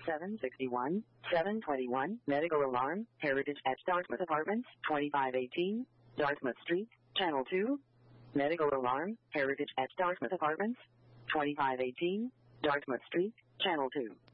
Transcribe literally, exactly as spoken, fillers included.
seven sixty-one, seven twenty-one, medical alarm, Heritage at Dartmouth Apartments, twenty-five eighteen, Dartmouth Street, Channel two. Medical alarm, Heritage at Dartmouth Apartments, twenty-five eighteen, Dartmouth Street, Channel two.